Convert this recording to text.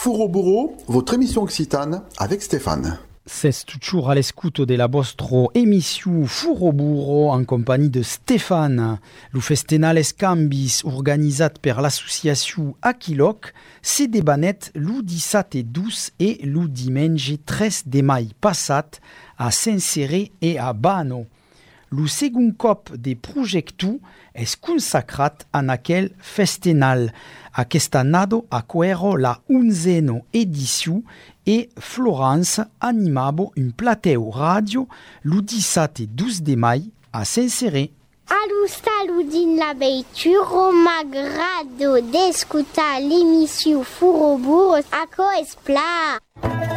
Fourro-Bourro, votre émission occitane avec Stéphane. C'est toujours à l'escuto de la vostro émission Fourro-Bourro en compagnie de Stéphane. Lo festenales cambis organizat per l'association Aquiloc se debanet lo 17 12 et lo diumenge 13 de mai passat a Saint-Céré et a Bano. Lo segon cop de projectu es consacrat en aquel festenal. Aquest annado aquero la 11ª edició e Florence animabo un plateu radio lo 17 12 de mai a Saint-Céré. Saludin la veitura, m'agrado d'escutar l'émission Fourro-Bourro, a co es pla.